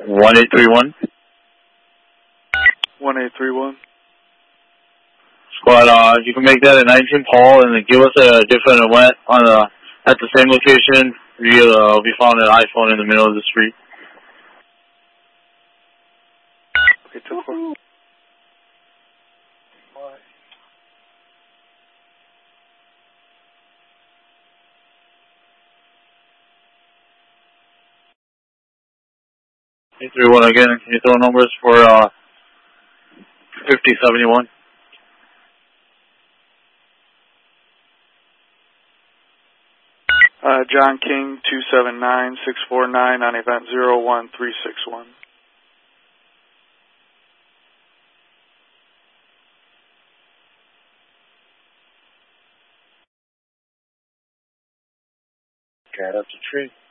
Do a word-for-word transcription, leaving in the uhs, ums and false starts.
one eight three one. one eight three one. Squad, uh, you can make that at nineteen Paul and then give us a different event on the, at the same location. We, uh, we found an iPhone in the middle of the street. Okay, two four. eight three one again, can you throw numbers for, uh, fifty seventy-one? Uh, John King, two seven nine six four nine on event zero one three six one. Got up the tree.